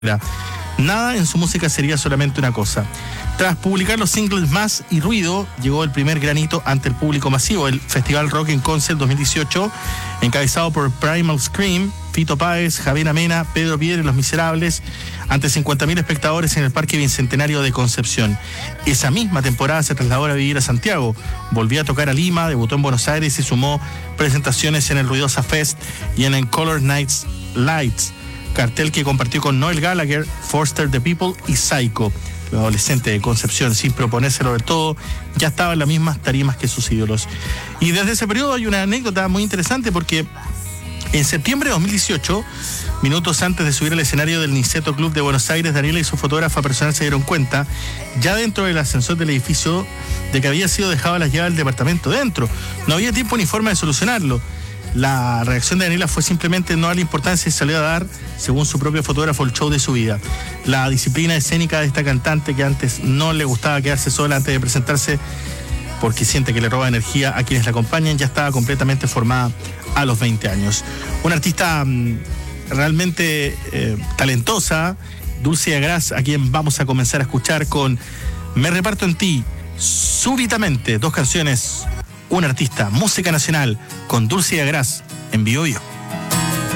Nada en su música sería solamente una cosa. Tras publicar los singles Más y Ruido, llegó el primer granito ante el público masivo, el Festival Rock en Concept 2018, encabezado por Primal Scream, Fito Páez, Javier Amena, Pedro Piedra y Los Miserables, ante 50.000 espectadores en el Parque Bicentenario de Concepción. Esa misma temporada se trasladó a vivir a Santiago, volvió a tocar a Lima, debutó en Buenos Aires y sumó presentaciones en el Ruidosa Fest y en el Color Nights Lights, cartel que compartió con Noel Gallagher, Foster the People y Psycho. El adolescente de Concepción, sin proponérselo del todo, ya estaba en las mismas tarimas que sus ídolos. Y desde ese periodo hay una anécdota muy interesante porque en septiembre de 2018, minutos antes de subir al escenario del Niceto Club de Buenos Aires, Daniela y su fotógrafa personal se dieron cuenta, ya dentro del ascensor del edificio, de que había sido dejado las llaves del departamento dentro. No había tiempo ni forma de solucionarlo. La reacción de Daniela fue simplemente no darle importancia y salió a dar, según su propio fotógrafo, el show de su vida. La disciplina escénica de esta cantante, que antes no le gustaba quedarse sola antes de presentarse porque siente que le roba energía a quienes la acompañan, ya estaba completamente formada a los 20 años. Una artista realmente talentosa, Dulce Agraz, a quien vamos a comenzar a escuchar con Me Reparto en Ti, Súbitamente, dos canciones. Un artista, música nacional, con Dulce Agraz en Bio Bio.